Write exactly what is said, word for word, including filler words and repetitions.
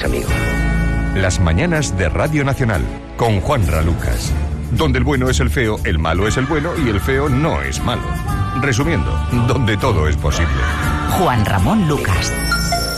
amigo. Las mañanas de Radio Nacional, con Juanra Lucas. Donde el bueno es el feo, el malo es el bueno y el feo no es malo. Resumiendo, donde todo es posible. Juan Ramón Lucas.